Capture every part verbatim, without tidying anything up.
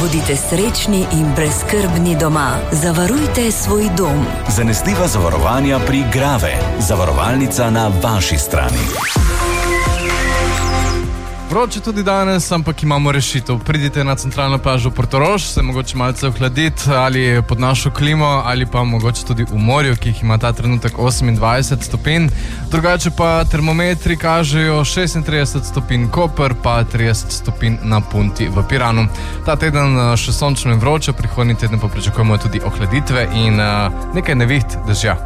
Bodite srečni in brezskrbni doma. Zavarujte svoj dom. Zanesljiva zavarovanja pri Grave. Zavarovalnica na vaši strani. Vroče tudi danes, ampak imamo rešitev. Pridite na centralno plažo Portorož, se mogoče malce ohladiti ali pod našo klimo ali pa mogoče tudi v morju, ki jih ima ta trenutek osemindvajset stopinj. Drugače pa termometri kažejo šestintrideset stopinj Koper, pa trideset stopinj na Punti v Piranu. Ta teden še sončno in vroče, prihodnji teden pa pričakujemo tudi ohladitve in uh, nekaj neviht dežja.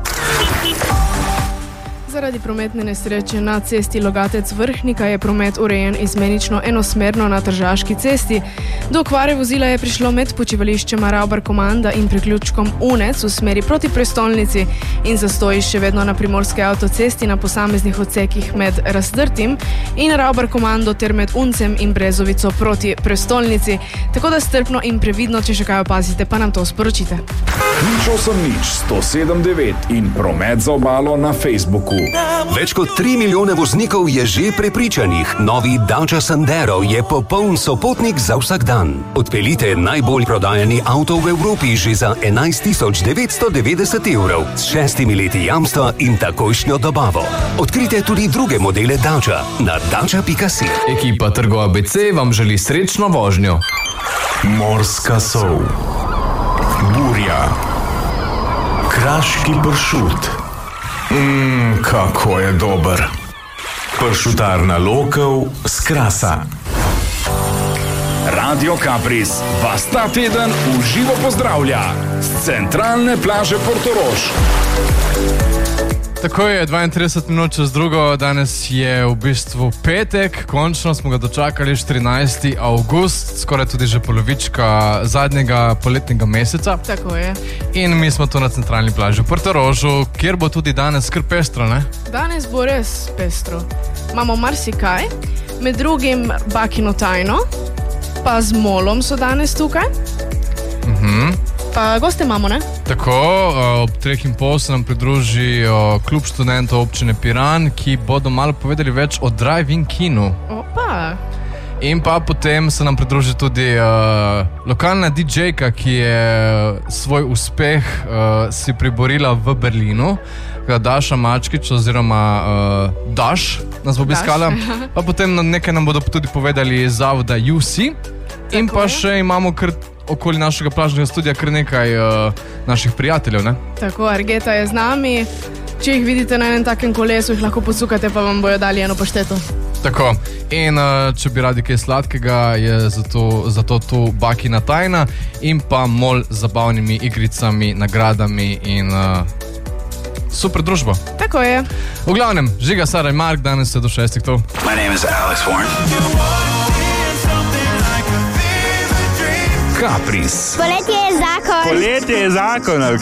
Zaradi prometne nesreče na cesti Logatec-Vrhnika je promet urejen izmenično enosmerno na Tržaški cesti. Do okvare vozila je prišlo med počivališčema Ravbar-Komanda in priključkom Unec v smeri proti prestolnici in zastoji še vedno na primorske avtocesti na posameznih odsekih med Razdrtim in Ravbar-Komando ter med Uncem in Brezovico proti prestolnici. Tako da strpno in previdno, če še kaj opazite, pa nam to sporočite. Nič osem nič sto sedem devet in promet za obalo na Facebooku. Več kot tri milijone voznikov je že prepričanih. Novi Dacia Sandero je popoln sopotnik za vsak dan. Odpeljite najbolj prodajani avto v Evropi že za enajst tisoč devetsto devetdeset evrov s šestimi leti jamstva in takojšnjo dobavo. Odkrite tudi druge modele Dacia na dacia pika si. Ekipa Trgo A B C vam želi srečno vožnjo. Morska sol, burja, kraški pršut. Mmm, kako je dober. Pršutarna Lokev s Krasa. Radio Kapris vas ta teden v živo pozdravlja z centralne plaže Portorož. Tako je, dvaintrideset minut čez drugo, danes je v bistvu petek, končno smo ga dočakali, štirinajsti avgust, skoraj tudi že polovička zadnjega poletnega meseca. Tako je. In mi smo tu na centralni plaži v Portorožu, kjer bo tudi danes kar pestro, ne? Danes bo res pestro. Imamo marsikaj, med drugim Bakino tajno, pa z Molom so danes tukaj. Mhm. Pa goste imamo, ne? Tako, ob treh in pol se nam pridruži klub študentov občine Piran, ki bodo malo povedali več o drive-in kinu. Opa! In pa potem se nam pridruži tudi uh, lokalna didžejka, ki je svoj uspeh uh, si priborila v Berlinu. Daša Mačkič oziroma uh, Daš nas bo obiskala. Pa potem nekaj nam bodo tudi povedali iz zavoda U C. In Tako pa je. še imamo kar okoli našega plažnega studija kar nekaj uh, naših prijateljev, ne? Tako, Argeta je z nami. Če jih vidite na enem takem kolesu, jih lahko posukate, pa vam bojo dali eno pašteto. Tako, in uh, če bi radi kaj sladkega, je zato, zato tu Bakina tajna in pa Mol z zabavnimi igricami, nagradami in uh, super družbo. Tako je. V glavnem, Žiga, Sara in Mark, danes je do šestih tu. My name is Alex Warren. Kapris. Poletje je zakon. Poletje je zakon.